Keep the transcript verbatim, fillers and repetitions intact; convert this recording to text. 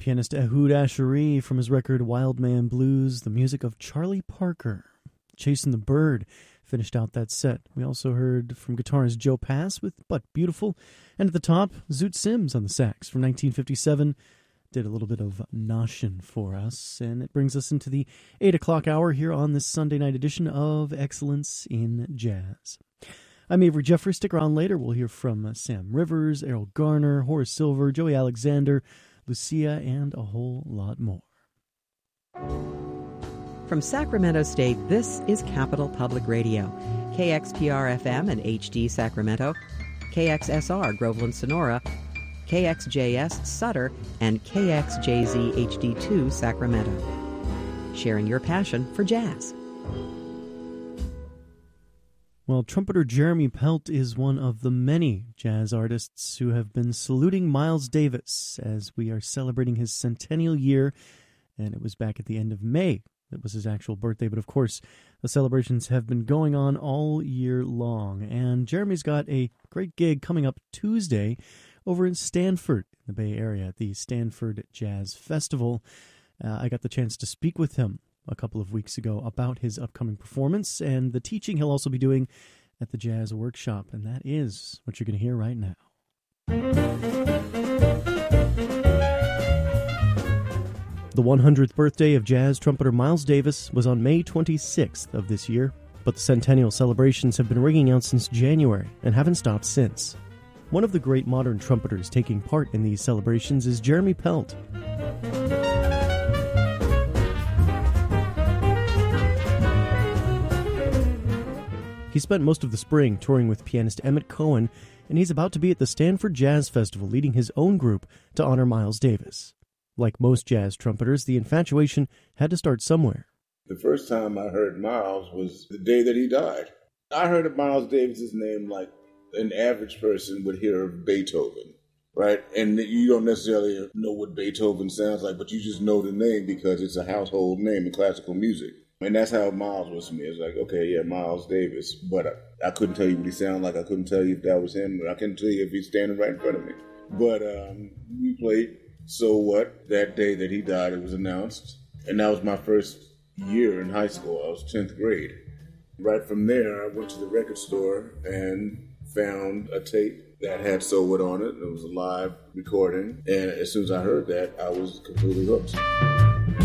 pianist Ehud Ashari from his record Wild Man Blues, the music of Charlie Parker. Chasing the Bird finished out that set. We also heard from guitarist Joe Pass with But Beautiful. And at the top, Zoot Sims on the sax from nineteen fifty-seven. Did a little bit of noshin for us. And it brings us into the eight o'clock hour here on this Sunday night edition of Excellence in Jazz. I'm Avery Jeffrey. Stick around later. We'll hear from uh, Sam Rivers, Errol Garner, Horace Silver, Joey Alexander, Lucia, and a whole lot more. From Sacramento State, this is Capital Public Radio. K X P R F M and H D Sacramento, K X S R Groveland Sonora, K X J S Sutter, and K X J Z H D two Sacramento. Sharing your passion for jazz. Well, trumpeter Jeremy Pelt is one of the many jazz artists who have been saluting Miles Davis as we are celebrating his centennial year, and it was back at the end of May. That was his actual birthday, but of course, the celebrations have been going on all year long, and Jeremy's got a great gig coming up Tuesday over in Stanford, in the Bay Area, at the Stanford Jazz Festival. Uh, I got the chance to speak with him a couple of weeks ago about his upcoming performance and the teaching he'll also be doing at the Jazz Workshop, and that is what you're going to hear right now. The one hundredth birthday of jazz trumpeter Miles Davis was on May twenty-sixth of this year, but the centennial celebrations have been ringing out since January and haven't stopped since. One of the great modern trumpeters taking part in these celebrations is Jeremy Pelt. He spent most of the spring touring with pianist Emmett Cohen, and he's about to be at the Stanford Jazz Festival leading his own group to honor Miles Davis. Like most jazz trumpeters, the infatuation had to start somewhere. The first time I heard Miles was the day that he died. I heard of Miles Davis's name like an average person would hear of Beethoven, right? And you don't necessarily know what Beethoven sounds like, but you just know the name because it's a household name in classical music. And that's how Miles was to me. It's like, okay, yeah, Miles Davis. But I, I couldn't tell you what he sounded like. I couldn't tell you if that was him. I couldn't tell you if he's standing right in front of me. But um, we played So What that day that he died. It was announced. And that was my first year in high school. I was tenth grade. Right from there, I went to the record store and found a tape that had So What on it. It was a live recording. And as soon as I heard that, I was completely hooked.